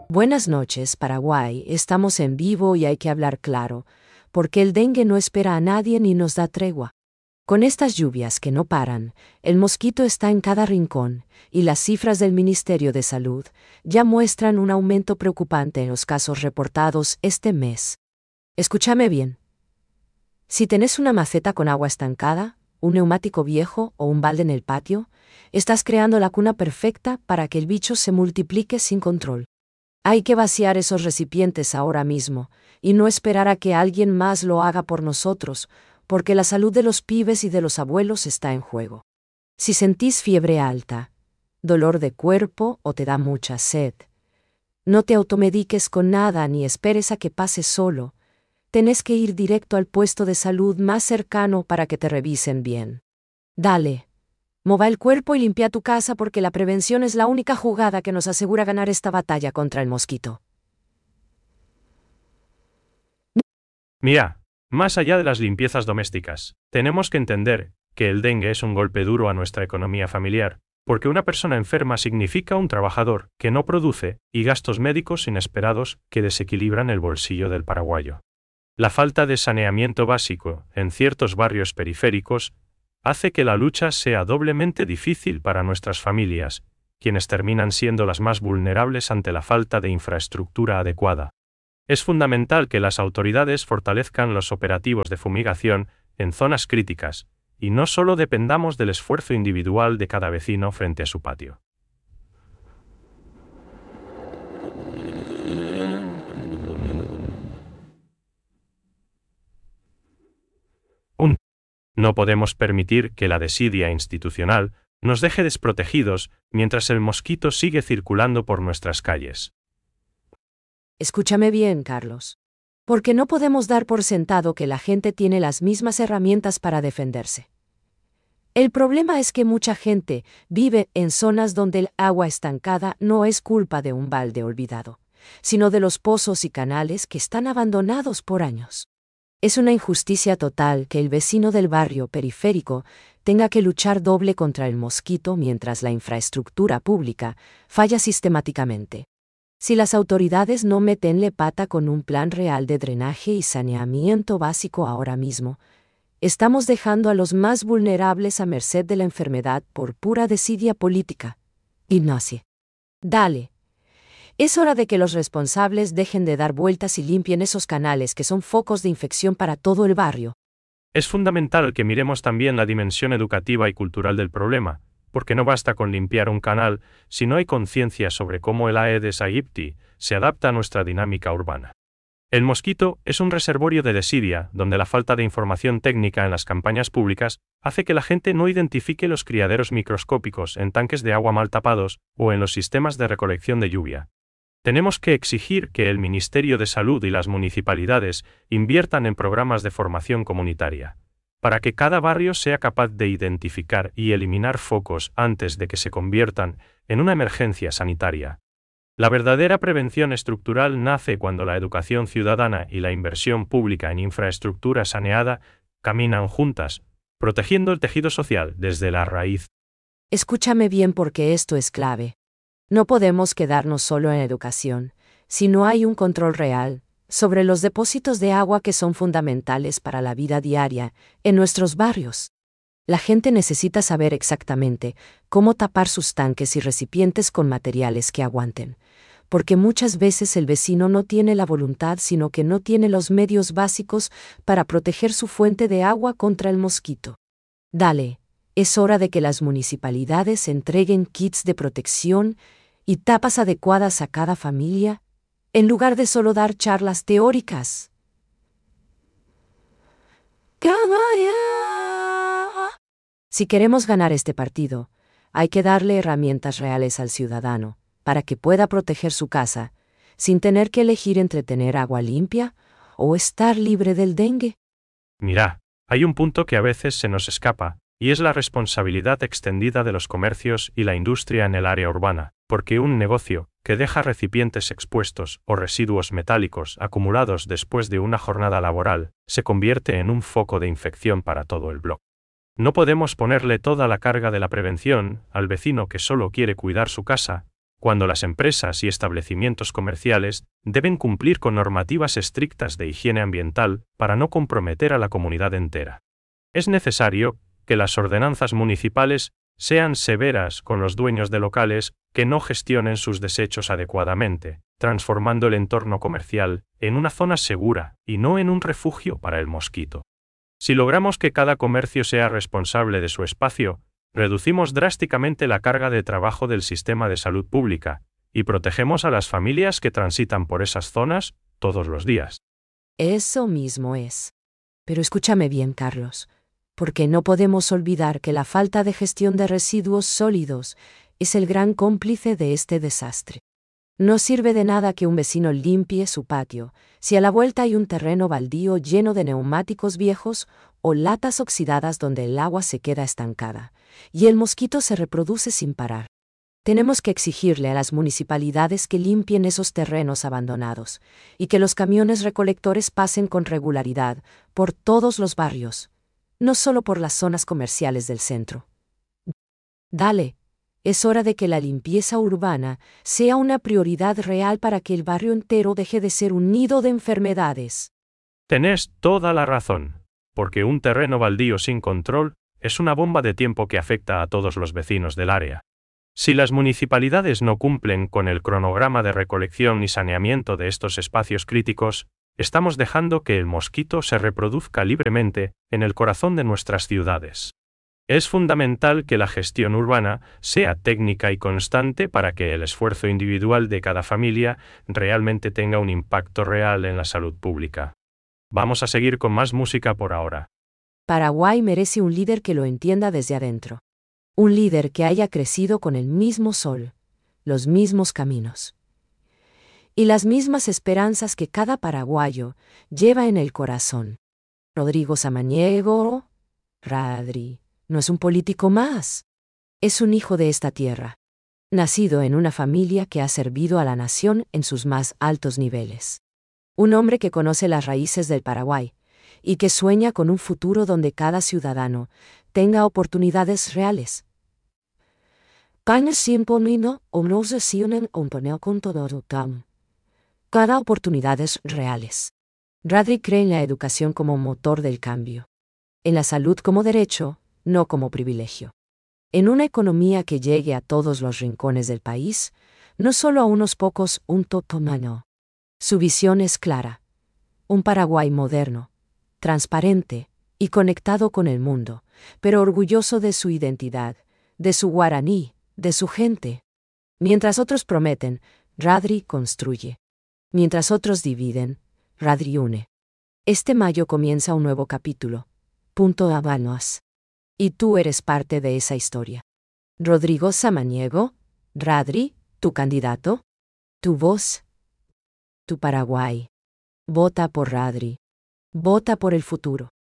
Buenas noches, Paraguay. Estamos en vivo y hay que hablar claro, porque el dengue no espera a nadie ni nos da tregua. Con estas lluvias que no paran, el mosquito está en cada rincón, y las cifras del Ministerio de Salud ya muestran un aumento preocupante en los casos reportados este mes. Escúchame bien. Si tenés una maceta con agua estancada, un neumático viejo o un balde en el patio, estás creando la cuna perfecta para que el bicho se multiplique sin control. Hay que vaciar esos recipientes ahora mismo, y no esperar a que alguien más lo haga por nosotros, porque la salud de los pibes y de los abuelos está en juego. Si sentís fiebre alta, dolor de cuerpo o te da mucha sed, no te automediques con nada ni esperes a que pase solo. Tenés que ir directo al puesto de salud más cercano para que te revisen bien. Dale. Mova el cuerpo y limpia tu casa porque la prevención es la única jugada que nos asegura ganar esta batalla contra el mosquito. Mira, más allá de las limpiezas domésticas, tenemos que entender que el dengue es un golpe duro a nuestra economía familiar, porque una persona enferma significa un trabajador que no produce y gastos médicos inesperados que desequilibran el bolsillo del paraguayo. La falta de saneamiento básico en ciertos barrios periféricos hace que la lucha sea doblemente difícil para nuestras familias, quienes terminan siendo las más vulnerables ante la falta de infraestructura adecuada. Es fundamental que las autoridades fortalezcan los operativos de fumigación en zonas críticas, y no solo dependamos del esfuerzo individual de cada vecino frente a su patio. No podemos permitir que la desidia institucional nos deje desprotegidos mientras el mosquito sigue circulando por nuestras calles. Escúchame bien, Carlos. Porque no podemos dar por sentado que la gente tiene las mismas herramientas para defenderse. El problema es que mucha gente vive en zonas donde el agua estancada no es culpa de un balde olvidado, sino de los pozos y canales que están abandonados por años. Es una injusticia total que el vecino del barrio periférico tenga que luchar doble contra el mosquito mientras la infraestructura pública falla sistemáticamente. Si las autoridades no metenle pata con un plan real de drenaje y saneamiento básico ahora mismo, estamos dejando a los más vulnerables a merced de la enfermedad por pura desidia política. Ignacio. Dale. Es hora de que los responsables dejen de dar vueltas y limpien esos canales que son focos de infección para todo el barrio. Es fundamental que miremos también la dimensión educativa y cultural del problema, porque no basta con limpiar un canal si no hay conciencia sobre cómo el Aedes aegypti se adapta a nuestra dinámica urbana. El mosquito es un reservorio de desidia donde la falta de información técnica en las campañas públicas hace que la gente no identifique los criaderos microscópicos en tanques de agua mal tapados o en los sistemas de recolección de lluvia. Tenemos que exigir que el Ministerio de Salud y las municipalidades inviertan en programas de formación comunitaria, para que cada barrio sea capaz de identificar y eliminar focos antes de que se conviertan en una emergencia sanitaria. La verdadera prevención estructural nace cuando la educación ciudadana y la inversión pública en infraestructura saneada caminan juntas, protegiendo el tejido social desde la raíz. Escúchame bien porque esto es clave. No podemos quedarnos solo en educación, si no hay un control real sobre los depósitos de agua que son fundamentales para la vida diaria en nuestros barrios. La gente necesita saber exactamente cómo tapar sus tanques y recipientes con materiales que aguanten, porque muchas veces el vecino no tiene la voluntad sino que no tiene los medios básicos para proteger su fuente de agua contra el mosquito. Dale. Es hora de que las municipalidades entreguen kits de protección y tapas adecuadas a cada familia, en lugar de solo dar charlas teóricas. Si queremos ganar este partido, hay que darle herramientas reales al ciudadano, para que pueda proteger su casa, sin tener que elegir entre tener agua limpia o estar libre del dengue. Mira, hay un punto que a veces se nos escapa, y es la responsabilidad extendida de los comercios y la industria en el área urbana, porque un negocio que deja recipientes expuestos o residuos metálicos acumulados después de una jornada laboral se convierte en un foco de infección para todo el bloque. No podemos ponerle toda la carga de la prevención al vecino que solo quiere cuidar su casa, cuando las empresas y establecimientos comerciales deben cumplir con normativas estrictas de higiene ambiental para no comprometer a la comunidad entera. Es necesario que las ordenanzas municipales sean severas con los dueños de locales que no gestionen sus desechos adecuadamente, transformando el entorno comercial en una zona segura y no en un refugio para el mosquito. Si logramos que cada comercio sea responsable de su espacio, reducimos drásticamente la carga de trabajo del sistema de salud pública y protegemos a las familias que transitan por esas zonas todos los días. Eso mismo es. Pero escúchame bien, Carlos, porque no podemos olvidar que la falta de gestión de residuos sólidos es el gran cómplice de este desastre. No sirve de nada que un vecino limpie su patio si a la vuelta hay un terreno baldío lleno de neumáticos viejos o latas oxidadas donde el agua se queda estancada y el mosquito se reproduce sin parar. Tenemos que exigirle a las municipalidades que limpien esos terrenos abandonados y que los camiones recolectores pasen con regularidad por todos los barrios, no solo por las zonas comerciales del centro. Dale. Es hora de que la limpieza urbana sea una prioridad real para que el barrio entero deje de ser un nido de enfermedades. Tenés toda la razón, porque un terreno baldío sin control es una bomba de tiempo que afecta a todos los vecinos del área. Si las municipalidades no cumplen con el cronograma de recolección y saneamiento de estos espacios críticos, estamos dejando que el mosquito se reproduzca libremente en el corazón de nuestras ciudades. Es fundamental que la gestión urbana sea técnica y constante para que el esfuerzo individual de cada familia realmente tenga un impacto real en la salud pública. Vamos a seguir con más música por ahora. Paraguay merece un líder que lo entienda desde adentro. Un líder que haya crecido con el mismo sol, los mismos caminos y las mismas esperanzas que cada paraguayo lleva en el corazón. Rodrigo Samaniego, Radri, no es un político más. Es un hijo de esta tierra, nacido en una familia que ha servido a la nación en sus más altos niveles. Un hombre que conoce las raíces del Paraguay y que sueña con un futuro donde cada ciudadano tenga oportunidades reales. Cada oportunidades reales. Radri cree en la educación como motor del cambio, en la salud como derecho, no como privilegio. En una economía que llegue a todos los rincones del país, no solo a unos pocos, un totomano. Su visión es clara. Un Paraguay moderno, transparente y conectado con el mundo, pero orgulloso de su identidad, de su guaraní, de su gente. Mientras otros prometen, Radri construye. Mientras otros dividen, Radri une. Este mayo comienza un nuevo capítulo. Punto Habanos. Y tú eres parte de esa historia. Rodrigo Samaniego, Radri, tu candidato, tu voz, tu Paraguay. Vota por Radri. Vota por el futuro.